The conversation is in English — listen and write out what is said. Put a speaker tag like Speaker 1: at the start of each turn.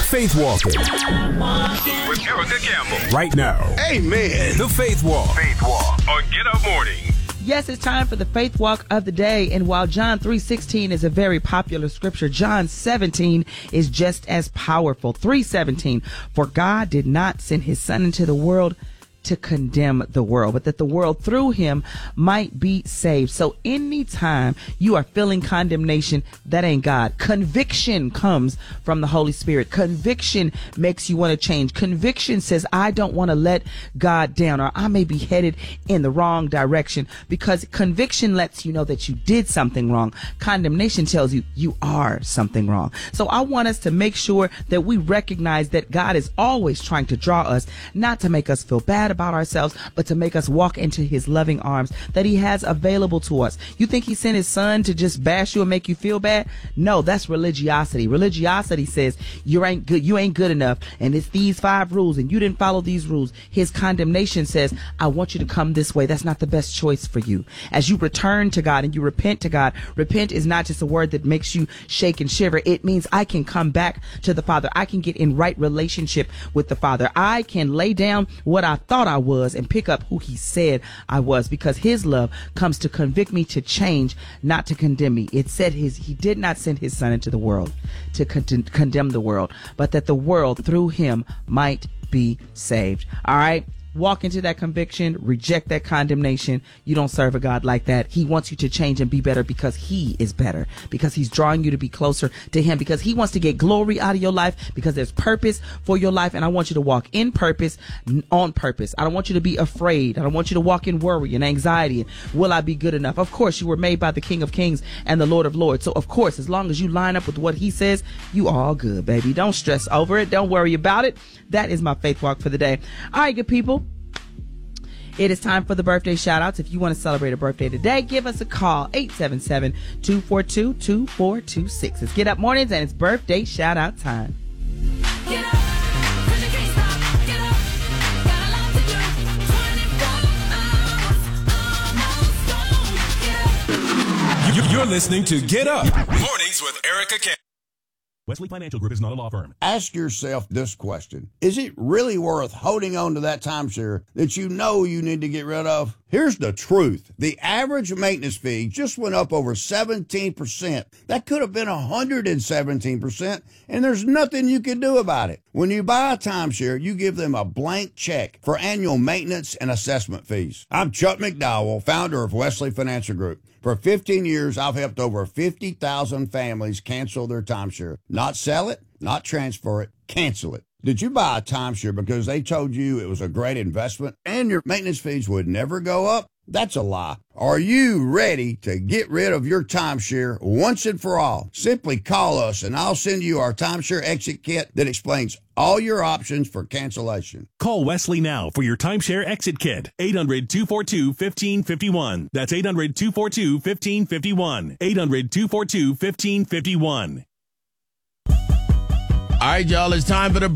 Speaker 1: Faith Walking
Speaker 2: with Erica Campbell.
Speaker 1: right now.
Speaker 2: Amen.
Speaker 1: The Faith Walk.
Speaker 2: Faith Walk on Get Up Morning.
Speaker 3: Yes, it's time for the Faith Walk of the day. And while John 3:16 is a very popular scripture, John 17 is just as powerful. 3:17, for God did not send his son into the world to condemn the world, but that the world through him might be saved. So anytime you are feeling condemnation, that ain't God. Conviction comes from the Holy Spirit. Conviction makes you want to change. Conviction says, I don't want to let God down, or I may be headed in the wrong direction, because conviction lets you know that you did something wrong. Condemnation tells you you are something wrong. So I want us to make sure that we recognize that God is always trying to draw us, not to make us feel bad about ourselves, but to make us walk into his loving arms that he has available to us. You think he sent his son to just bash you and make you feel bad? No, that's religiosity. Religiosity says you ain't good enough, and it's these 5 rules and you didn't follow these rules. His condemnation says, I want you to come this way. That's not the best choice for you. As you return to God and you repent to God, repent is not just a word that makes you shake and shiver. It means I can come back to the Father. I can get in right relationship with the Father. I can lay down what I thought I was and pick up who he said I was, because his love comes to convict me to change, not to condemn me. It said he did not send his son into the world to condemn the world, but that the world through him might be saved. All right. Walk into that conviction, reject that condemnation. You don't serve a God like that. He wants you to change and be better because he is better, because he's drawing you to be closer to him, because he wants to get glory out of your life, because there's purpose for your life. And I want you to walk in purpose, on purpose. I don't want you to be afraid. I don't want you to walk in worry and anxiety. And will I be good enough? Of course, you were made by the King of Kings and the Lord of Lords. So of course, as long as you line up with what he says, you are all good, baby. Don't stress over it. Don't worry about it. That is my faith walk for the day. All right, good people. It is time for the birthday shout-outs. If you want to celebrate a birthday today, give us a call, 877-242-2426. It's Get Up Mornings, and it's birthday shout-out time.
Speaker 4: Get up, 'cause you can't stop. Get up, got a lot to do. 24 hours, almost gone. Get up.
Speaker 1: You're listening to Get Up
Speaker 2: Mornings with Erica Campbell.
Speaker 5: Wesley Financial Group is not a law firm.
Speaker 6: Ask yourself this question. Is it really worth holding on to that timeshare that you know you need to get rid of? Here's the truth. The average maintenance fee just went up over 17%. That could have been 117%, and there's nothing you can do about it. When you buy a timeshare, you give them a blank check for annual maintenance and assessment fees. I'm Chuck McDowell, founder of Wesley Financial Group. For 15 years, I've helped over 50,000 families cancel their timeshare. Not sell it, not transfer it, cancel it. Did you buy a timeshare because they told you it was a great investment and your maintenance fees would never go up? That's a lie. Are you ready to get rid of your timeshare once and for all? Simply call us and I'll send you our timeshare exit kit that explains all your options for cancellation.
Speaker 5: Call Wesley now for your timeshare exit kit. 800-242-1551. That's 800-242-1551. 800-242-1551.
Speaker 7: All right, y'all, it's time for the